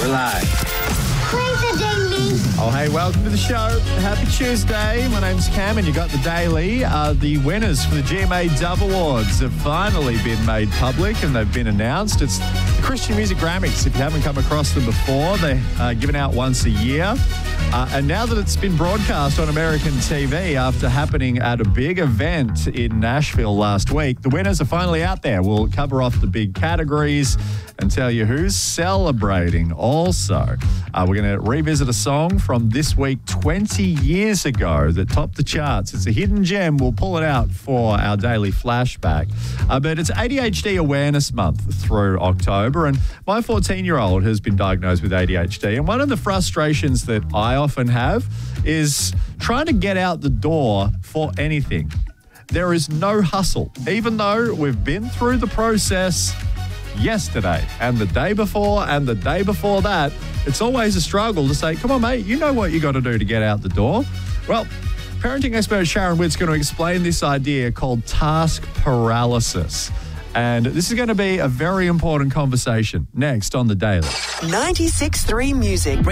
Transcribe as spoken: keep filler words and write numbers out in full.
We're live. Where's the daily? Oh, hey, welcome to the show. Happy Tuesday. My name's Cam, and you got the daily. Uh, the winners for the G M A Dove Awards have finally been made public, and they've been announced. It's the Christian Music Grammys. If you haven't come across them before, they're uh, given out once a year. Uh, and now that it's been broadcast on American T V after happening at a big event in Nashville last week, the winners are finally out there. We'll cover off the big categories and tell you who's celebrating. Also, uh, we're going to revisit a song from this week twenty years ago that topped the charts. It's a hidden gem. We'll pull it out for our daily flashback. Uh, but it's A D H D Awareness Month through October, and my fourteen-year-old has been diagnosed with A D H D, and one of the frustrations that I often have is trying to get out the door for anything. There is no hustle, even though we've been through the process yesterday and the day before and the day before that. It's always a struggle to say, come on, mate, you know what you got to do to get out the door. Well, parenting expert Sharon Witt's going to explain this idea called task paralysis. And this is going to be a very important conversation next on The Daily. ninety-six point three Music.